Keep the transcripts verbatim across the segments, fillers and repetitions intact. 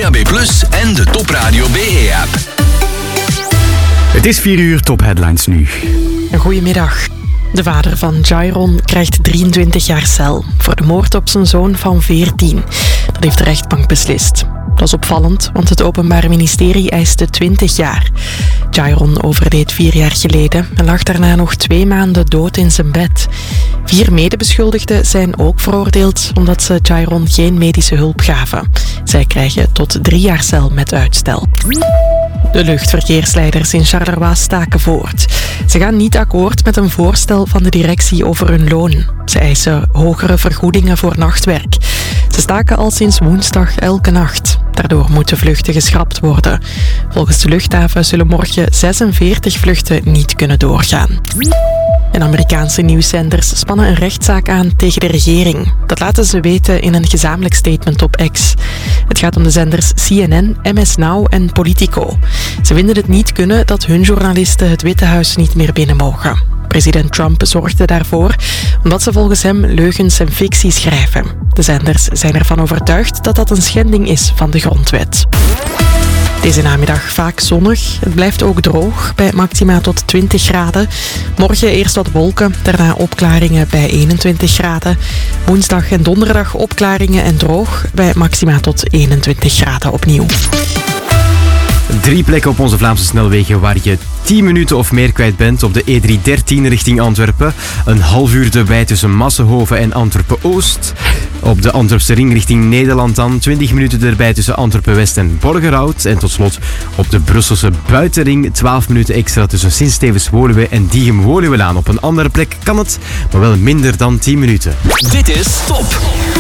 D A B plus, en de Top Radio B E-app. Het is vier uur, Top Headlines nu. Goedemiddag. De vader van Jairon krijgt drieëntwintig jaar cel voor de moord op zijn zoon van veertien. Dat heeft de rechtbank beslist. Dat is opvallend, want het Openbaar Ministerie eiste twintig jaar. Jairon overleed vier jaar geleden en lag daarna nog twee maanden dood in zijn bed. Vier medebeschuldigden zijn ook veroordeeld omdat ze Jairon geen medische hulp gaven. Zij krijgen tot drie jaar cel met uitstel. De luchtverkeersleiders in Charleroi staken voort. Ze gaan niet akkoord met een voorstel van de directie over hun loon. Ze eisen hogere vergoedingen voor nachtwerk. Ze staken al sinds woensdag elke nacht. Daardoor moeten vluchten geschrapt worden. Volgens de luchthaven zullen morgen zesenveertig vluchten niet kunnen doorgaan. En Amerikaanse nieuwszenders spannen een rechtszaak aan tegen de regering. Dat laten ze weten in een gezamenlijk statement op X. Het gaat om de zenders C N N, M S Now en Politico. Ze vinden het niet kunnen dat hun journalisten het Witte Huis niet meer binnen mogen. President Trump zorgde daarvoor omdat ze volgens hem leugens en fictie schrijven. De zenders zijn ervan overtuigd dat dat een schending is van de grondwet. Deze namiddag vaak zonnig. Het blijft ook droog bij maxima tot twintig graden. Morgen eerst wat wolken, daarna opklaringen bij eenentwintig graden. Woensdag en donderdag opklaringen en droog bij maxima tot eenentwintig graden opnieuw. Drie plekken op onze Vlaamse snelwegen waar je tien minuten of meer kwijt bent. Op de E driehonderddertien richting Antwerpen. Een half uur erbij tussen Massenhoven en Antwerpen-Oost. Op de Antwerpse ring richting Nederland dan. twintig minuten erbij tussen Antwerpen-West en Borgerhout. En tot slot op de Brusselse buitenring. twaalf minuten extra tussen Sint-Stevens-Woluwe en Diegem-Woluwelaan. Op een andere plek kan het, maar wel minder dan tien minuten. Dit is Top.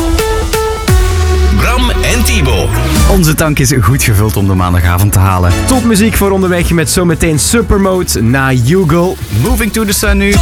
Bram en Thibaut. Onze tank is goed gevuld om de maandagavond te halen. Topmuziek voor onderweg met zometeen Supermode na Hugo. Moving to the Sun nu.